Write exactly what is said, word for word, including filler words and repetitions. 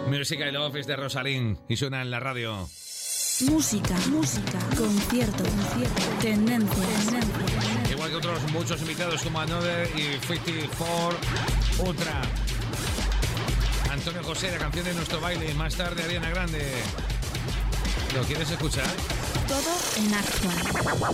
Music I Love es de Rosalín y suena en la radio. Música, música, concierto, concierto, tendencia, tendencia. Igual que otros muchos invitados como Another y cincuenta y cuatro Ultra. Antonio José, la canción de Nuestro Baile. Más tarde Ariana Grande. ¿Lo quieres escuchar? Todo en Actual.